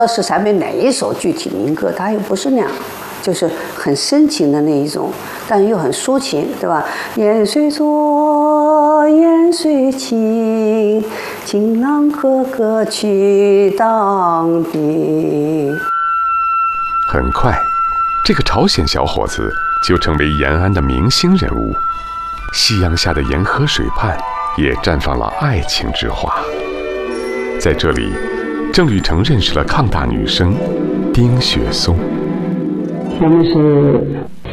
是陕北哪一首具体民歌，它又不是那样，就是很深情的那一种，但又很抒情，对吧？雁虽作，雁虽轻，情郎可歌去当兵。 很快，这个朝鲜小伙子就成为延安的明星人物。夕阳下的沿河水畔，也绽放了爱情之花。在这里，郑履成认识了抗大女生丁雪松。 我们是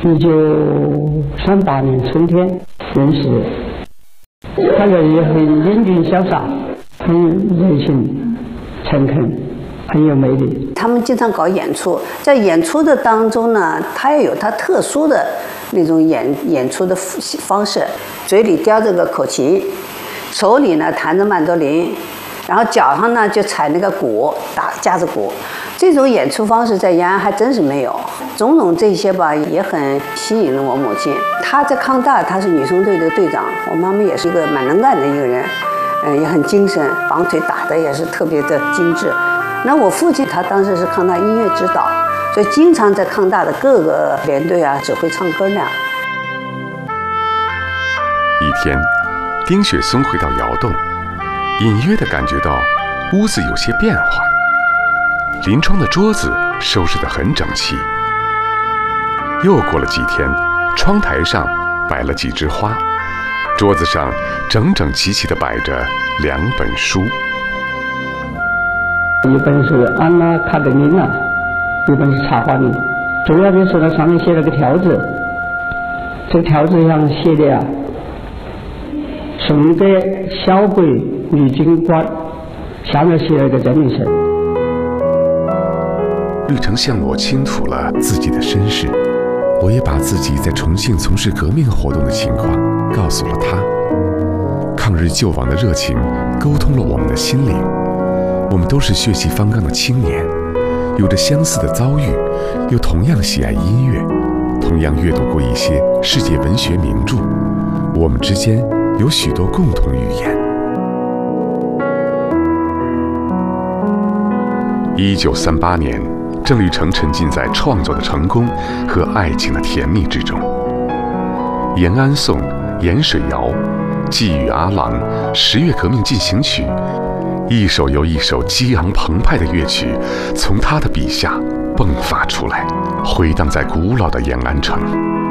1938年春天认识的，他人也很英俊潇洒，很热情诚恳，很有魅力。 他们经常搞演出，在演出的当中呢，他也有他特殊的那种演出的方式，嘴里叼着个口琴，手里呢弹着曼多林，然后脚上呢就踩那个鼓，打架子鼓。这种演出方式在延安还真是没有。种种这些吧，也很吸引了我母亲。她在抗大，她是女生队的队长，我妈妈也是一个蛮能干的一个人，也很精神，绑腿打得也是特别的精致。那我父亲他当时是抗大音乐指导，所以经常在抗大的各个连队啊指挥唱歌那样。 一天，丁雪松回到窑洞，隐约地感觉到屋子有些变化，临窗的桌子收拾得很整齐。又过了几天，窗台上摆了几枝花，桌子上整整齐齐地摆着2本书， 一本是《安娜·卡列尼娜》，一本是《茶花女》。主要就是呢，上面写了个条子，这个条子上写的啊，送给小鬼女警官，下面写了个真名声。 履成向我倾吐了自己的身世，我也把自己在重庆从事革命活动的情况告诉了他。抗日救亡的热情沟通了我们的心灵。我们都是血气方刚的青年，有着相似的遭遇，又同样喜爱音乐，同样阅读过一些世界文学名著，我们之间有许多共同语言。1938年，郑履成沉浸在创作的成功和爱情的甜蜜之中。延安颂、盐水谣、寄语阿郎、十月革命进行曲，一首又一首激昂澎湃的乐曲从他的笔下迸发出来，回荡在古老的延安城。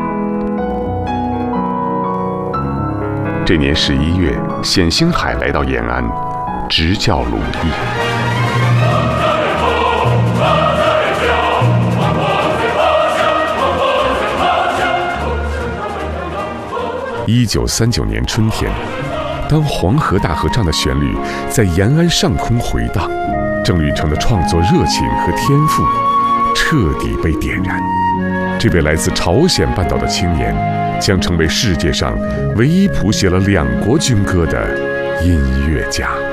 这年11月，冼星海来到延安，执教鲁艺。1939年春天，当黄河大合唱的旋律在延安上空回荡，郑履成的创作热情和天赋彻底被点燃。这位来自朝鲜半岛的青年，将成为世界上唯一谱写了2国军歌的音乐家。